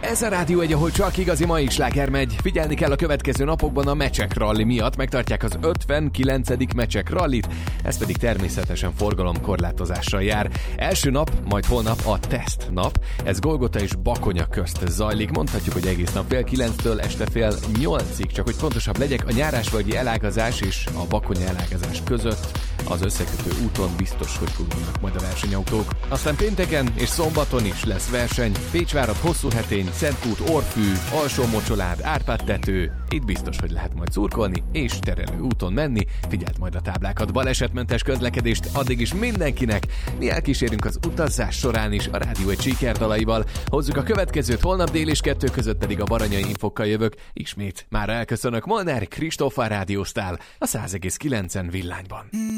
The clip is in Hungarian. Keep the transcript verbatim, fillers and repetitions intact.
Ez a Rádió egy, ahol csak igazi mai sláger megy. Figyelni kell a következő napokban a Mecsek Rally miatt. Megtartják az ötvenkilencedik Mecsek Rallyt, ez pedig természetesen forgalomkorlátozással jár. Első nap, majd holnap a teszt nap. Ez Golgota és Bakonya közt zajlik. Mondhatjuk, hogy egész nap fél kilenctől este fél nyolcig. Csak hogy pontosabb legyek, a Nyárásvölgyi elágazás és a Bakonya elágazás között az összekötő úton biztos, hogy futnak majd a versenyautók. Aztán pénteken és szombaton is lesz verseny. Pécsvárad, Hosszúhetény, Szentkút, Orfű, Alsó-Mocsolád, Árpád-tető. Itt biztos, hogy lehet majd szurkolni és terelő úton menni. Figyeld majd a táblákat, balesetmentes közlekedést addig is mindenkinek. Mi elkísérünk az utazás során is a Rádió egy sikerdalaival. Hozzuk a következőt, holnap dél és kettő között pedig a Baranyai infokkal jövök. Ismét már elköszönök, Molnár Kristóf rádióztál a száz egész kilencen villányban.